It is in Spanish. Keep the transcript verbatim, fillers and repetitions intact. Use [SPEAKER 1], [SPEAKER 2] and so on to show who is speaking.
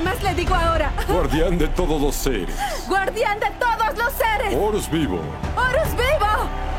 [SPEAKER 1] más le digo ahora?
[SPEAKER 2] Guardián de todos los seres.
[SPEAKER 1] ¡Guardián de todos los seres!
[SPEAKER 2] Horus vivo.
[SPEAKER 1] ¡Horus vivo!